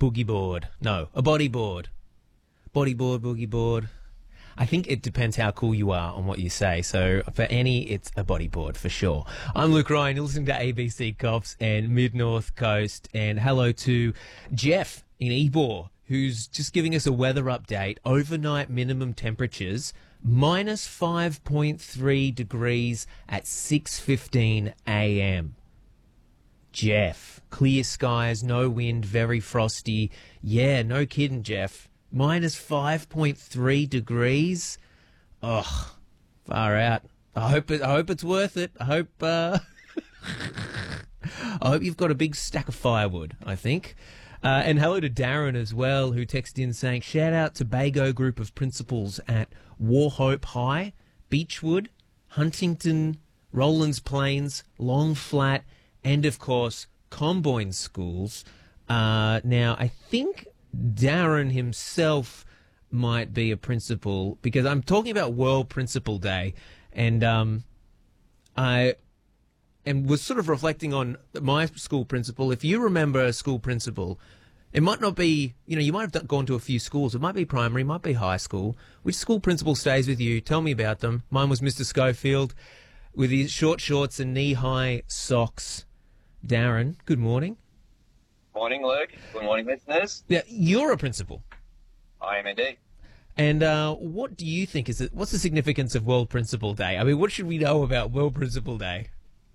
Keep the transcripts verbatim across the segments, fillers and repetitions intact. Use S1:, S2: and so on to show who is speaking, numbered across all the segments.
S1: boogie board. No, a bodyboard. Bodyboard, boogie board. I think it depends how cool you are on what you say. So for Annie, it's a bodyboard for sure. I'm Luke Ryan. You're listening to A B C Cops and Mid-North Coast. And hello to Jeff in Ebor, who's just giving us a weather update. Overnight minimum temperatures, minus five point three degrees at six fifteen a m. Jeff, clear skies, no wind, very frosty. Yeah, no kidding, Jeff. Minus five point three degrees. Ugh, far out. I hope it. I hope it's worth it. I hope. Uh, I hope you've got a big stack of firewood. I think. Uh, and hello to Darren as well, who texted in saying, shout out to Bago group of principals at Warhope High, Beechwood, Huntington, Rowlands Plains, Long Flat, and of course Comboyne schools. Uh, now I think Darren himself might be a principal, because I'm talking about World Principal Day, and um, I and was sort of reflecting on my school principal. If you remember a school principal, it might not be, you know, you might have gone to a few schools. It might be primary, might be high school. Which school principal stays with you? Tell me about them. Mine was Mister Schofield with his short shorts and knee-high socks. Darren, good morning.
S2: Morning, Luke. Good morning, listeners.
S1: Yeah, you're a principal.
S2: I am indeed.
S1: And uh, what do you think is it? What's the significance of World Principal Day? I mean, what should we know about World Principal Day?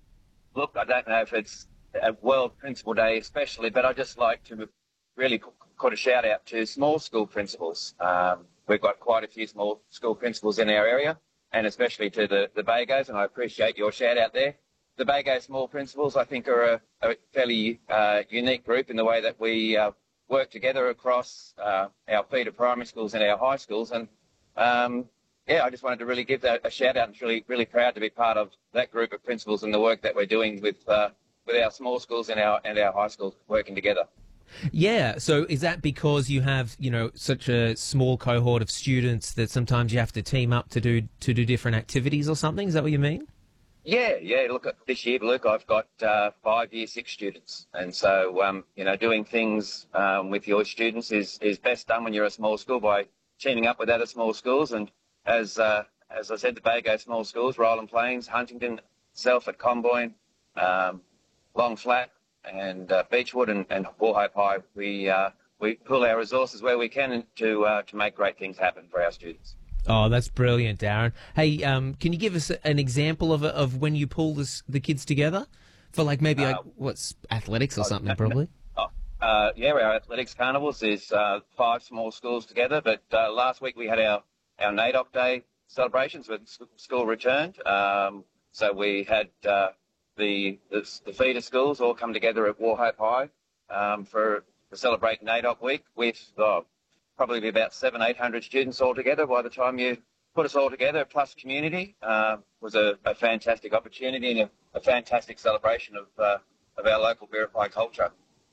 S2: Look, I don't know if it's a World Principal Day especially, but I'd just like to really put a shout out to small school principals. Um, we've got quite a few small school principals in our area, and especially to the, the Bagos, and I appreciate your shout out there. The Bago small principals, I think, are a, a fairly uh, unique group in the way that we uh, work together across uh, our feeder primary schools and our high schools. And, um, yeah, I just wanted to really give that a shout out, and really, really proud to be part of that group of principals and the work that we're doing with uh, with our small schools and our and our high schools working together.
S1: Yeah, so is that because you have, you know, such a small cohort of students that sometimes you have to team up to do to do different activities or something? Is that what you mean?
S2: Yeah, yeah. Look, this year, Luke, I've got uh, five year six students, and so um, you know, doing things um, with your students is is best done when you're a small school by teaming up with other small schools. And as uh, as I said, the Bago small schools, Rowland Plains, Huntington, self at Comboyne, um, Long Flat, and uh, Beechwood, and, and Warhope High, we uh, we pool our resources where we can to uh, to make great things happen for our students.
S1: Oh, that's brilliant, Darren. Hey, um, can you give us an example of of when you pull this, the kids together for, like, maybe uh, like, what's athletics or something, probably?
S2: Oh, uh, yeah, our athletics carnivals is uh, five small schools together. But uh, last week we had our our NAIDOC Day celebrations when school returned. Um, so we had uh, the, the the feeder schools all come together at Warhope High um, for to celebrate NAIDOC Week with. Uh, probably be about seven, eight hundred students altogether by the time you put us all together, plus community. Uh, was a, a fantastic opportunity and a, a fantastic celebration of uh, of our local Biripi culture.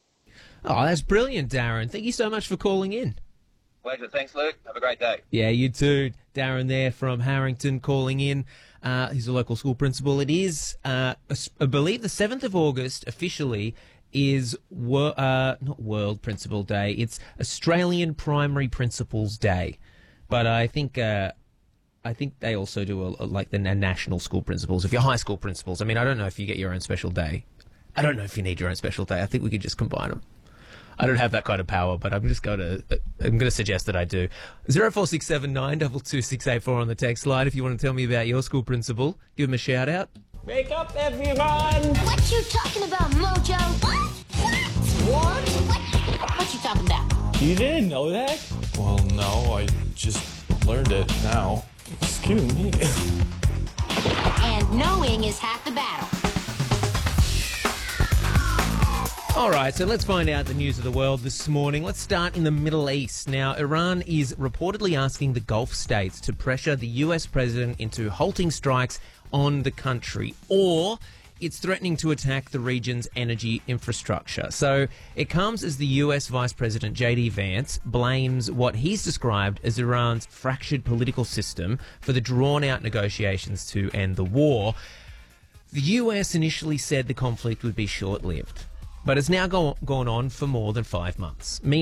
S1: Oh, that's brilliant, Darren. Thank you so much for calling in.
S2: Pleasure. Thanks, Luke. Have a great day.
S1: Yeah, you too. Darren there from Harrington calling in. Uh, he's a local school principal. It is, uh, I believe, the seventh of August officially is wor- uh, not World Principal Day. It's Australian Primary Principals Day, but I think uh, I think they also do a, a, like the national school principals. If you're high school principals, I mean, I don't know if you get your own special day. I don't know if you need your own special day. I think we could just combine them. I don't have that kind of power, but I'm just going to I'm going to suggest that I do. Zero four six seven nine double two six eight four on the text line. If you want to tell me about your school principal, give him a shout out. Wake up, everyone!
S3: What you talking about, Mojo? What? What? What? What you talking about?
S4: You didn't know that? Well, no, I just learned it now. Excuse me.
S3: And knowing is half the battle.
S1: All right, so let's find out the news of the world this morning. Let's start in the Middle East. Now, Iran is reportedly asking the Gulf states to pressure the U S president into halting strikes on the country, or it's threatening to attack the region's energy infrastructure. So it comes as the U S Vice President J D Vance blames what he's described as Iran's fractured political system for the drawn-out negotiations to end the war. The U S initially said the conflict would be short-lived, but it's now go- gone on for more than five months.